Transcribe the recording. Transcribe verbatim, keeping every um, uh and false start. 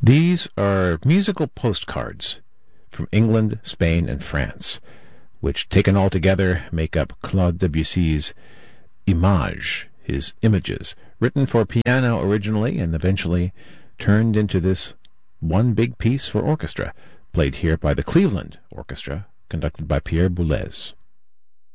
These are musical postcards from England, Spain, and France, which, taken all together, make up Claude Debussy's Images, his Images, written for piano originally and eventually turned into this one big piece for orchestra, played here by the Cleveland Orchestra, conducted by Pierre Boulez.